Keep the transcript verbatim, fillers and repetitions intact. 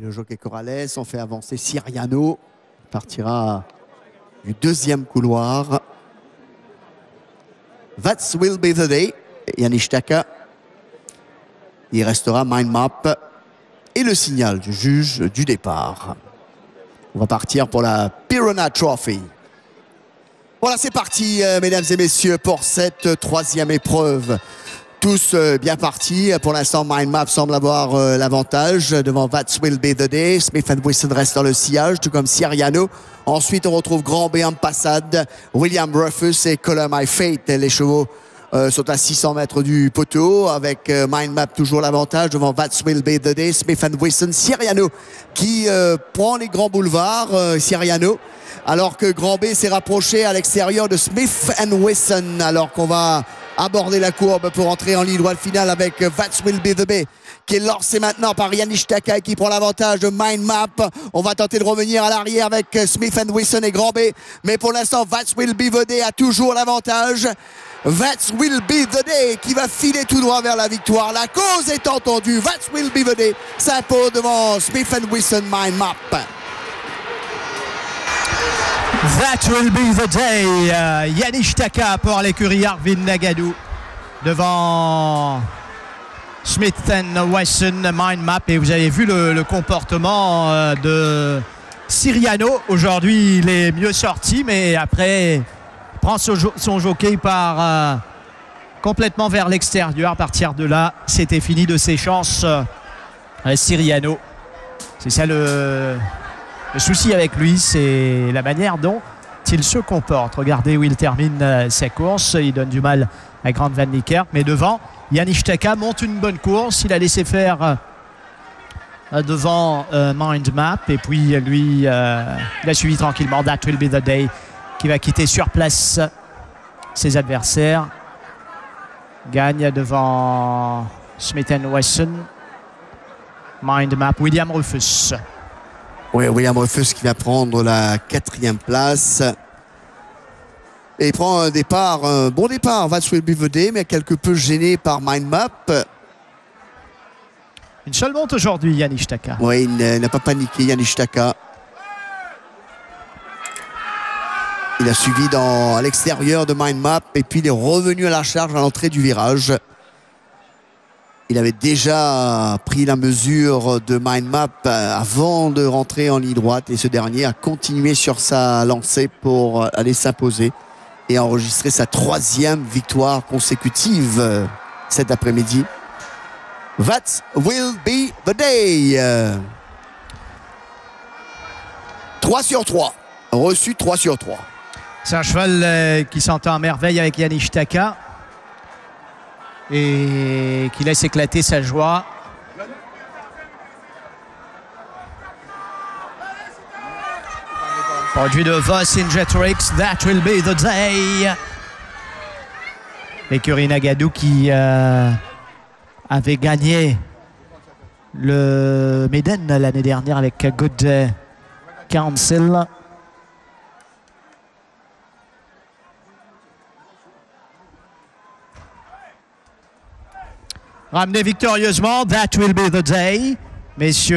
le jockey Corrales. On fait avancer Siriano. Il partira du deuxième couloir. That will be the day. János Taka. Il restera Mind Map et le signal du juge du départ. On va partir pour la Piranha Trophy. Voilà, c'est parti, euh, mesdames et messieurs, pour cette troisième épreuve. Tous euh, bien partis. Pour l'instant, Mind Map semble avoir euh, l'avantage devant That Will Be The Day. Smith and Wesson reste dans le sillage, tout comme Siriano. Ensuite, on retrouve Grand B en passade, William Rufus et Color My Fate. Les chevaux euh, sont à six cents mètres du poteau, avec euh, Mind Map toujours l'avantage devant That Will Be The Day. Smith and Wesson, Siriano qui euh, prend les grands boulevards. Euh, Siriano. Alors que Grand B s'est rapproché à l'extérieur de Smith and Wesson, alors qu'on va aborder la courbe pour entrer en ligne droite finale avec That Will Be The Day qui est lancé maintenant par János Taka qui prend l'avantage de Mind Map. On va tenter de revenir à l'arrière avec Smith and Wesson et Grand B, mais pour l'instant That Will Be The Day a toujours l'avantage. That Will Be The Day qui va filer tout droit vers la victoire. La cause est entendue. That Will Be The Day s'impose devant Smith and Wesson, Mind Map. That Will Be The Day. Uh, János Taka pour l'écurie Arvin Nagadu devant Smith and Wesson, Mind Map. Et vous avez vu le, le comportement euh, de Siriano. Aujourd'hui, il est mieux sorti, mais après, il prend son, son jockey par euh, complètement vers l'extérieur. À partir de là, c'était fini de ses chances. Euh, Siriano, c'est ça le... Le souci avec lui, c'est la manière dont il se comporte. Regardez où il termine euh, sa course. Il donne du mal à Grant Van Niekerk. Mais devant, János Taka monte une bonne course. Il a laissé faire euh, devant euh, Mind Map. Et puis lui, euh, il a suivi tranquillement That Will Be The Day qui va quitter sur place ses adversaires. Gagne devant Smith and Wesson. Mind Map, William Rufus. Oui, William Rufus qui va prendre la quatrième place. Et il prend un départ, un bon départ, That Will Be The Day, mais quelque peu gêné par Mind Map. Une seule monte aujourd'hui, János Taka. Oui, il n'a pas paniqué, János Taka. Il a suivi dans, à l'extérieur de Mind Map et puis il est revenu à la charge à l'entrée du virage. Il avait déjà pris la mesure de Mind Map avant de rentrer en ligne droite et ce dernier a continué sur sa lancée pour aller s'imposer et enregistrer sa troisième victoire consécutive cet après-midi. That Will Be The Day. trois sur trois. Reçu trois sur trois. C'est un cheval euh, qui s'entend à merveille avec János Taka et qui laisse éclater sa joie. Produit de Voss Injetrix, That Will Be The Day. L'écurie Nagadu qui euh, avait gagné le Maiden l'année dernière avec Good Counsel. Ramené victorieusement, That Will Be The Day, messieurs.